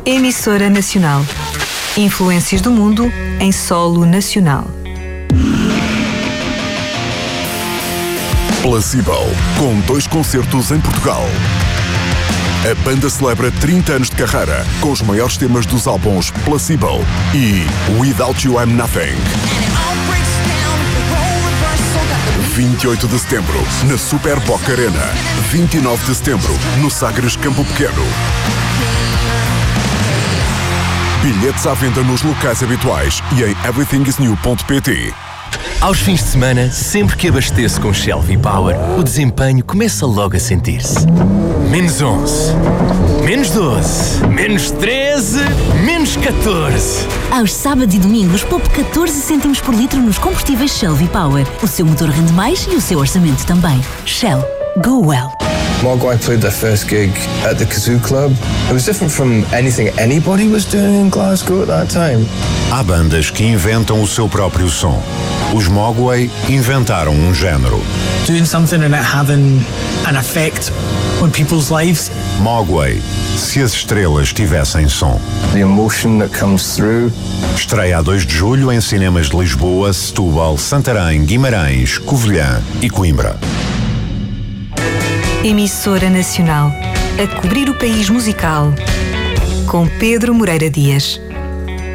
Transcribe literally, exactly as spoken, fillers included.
Emissora Nacional. Influências do mundo em solo nacional. Placebo, com dois concertos em Portugal. A banda celebra trinta anos de carreira com os maiores temas dos álbuns Placebo e Without You I'm Nothing. vinte e oito de setembro, na Super Boca Arena. vinte e nove de setembro, no Sagres Campo Pequeno. Bilhetes à venda nos locais habituais e em everything is new ponto pt. Aos fins de semana, sempre que abasteço com Shell V-Power, o desempenho começa logo a sentir-se. Menos onze, menos doze, menos treze, menos catorze. Aos sábados e domingos, poupe catorze cêntimos por litro nos combustíveis Shell V-Power. O seu motor rende mais e o seu orçamento também. Shell. Go well. Mogwai played their first gig at the Kazoo Club. It was different from anything anybody was doing in Glasgow at that time. Há bandas que inventam o seu próprio som. Os Mogwai inventaram um género. Doing something and it having an effect on people's lives. Mogwai, se as estrelas tivessem som. The emotion that comes through. Estreia a dois de julho em cinemas de Lisboa, Setúbal, Santarém, Guimarães, Covilhã e Coimbra. Emissora Nacional. A cobrir o país musical. Com Pedro Moreira Dias.